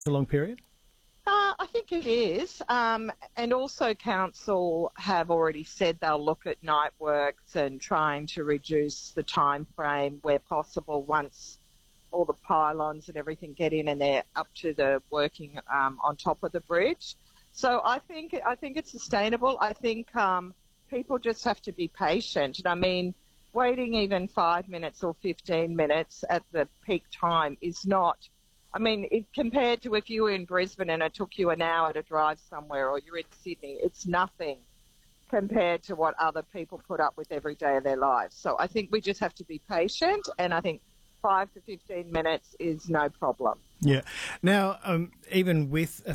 a long period? I think it is. And also council have already said they'll look at night works and trying to reduce the time frame where possible once all the pylons and everything get in and they're up to the working on top of the bridge. So I think it's sustainable. I think people just have to be patient. And I mean, waiting even 5 minutes or 15 minutes at the peak time is not. I mean, compared to if you were in Brisbane and it took you an hour to drive somewhere, or you're in Sydney, it's nothing compared to what other people put up with every day of their lives. So I think we just have to be patient, and I think 5 to 15 minutes is no problem. Yeah. Now, even with